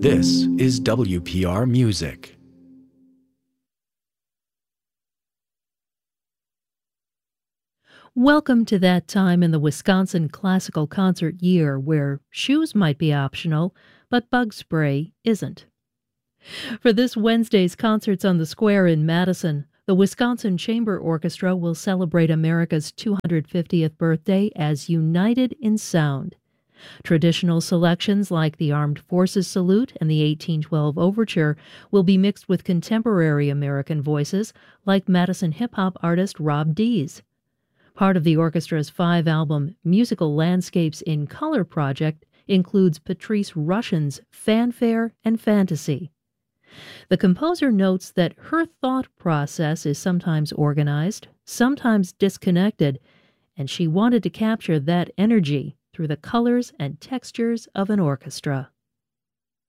This is WPR Music. Welcome to that time in the Wisconsin classical concert year where shoes might be optional, but bug spray isn't. For this Wednesday's Concerts on the Square in Madison, the Wisconsin Chamber Orchestra will celebrate America's 250th birthday as united in sound. Traditional selections like the Armed Forces Salute and the 1812 Overture will be mixed with contemporary American voices like Madison hip-hop artist Rob Dees. Part of the orchestra's 5-album Musical Landscapes in Color project includes Patrice Rushen's Fanfare and Fantasy. The composer notes that her thought process is sometimes organized, sometimes disconnected, and she wanted to capture that energy through the colors and textures of an orchestra.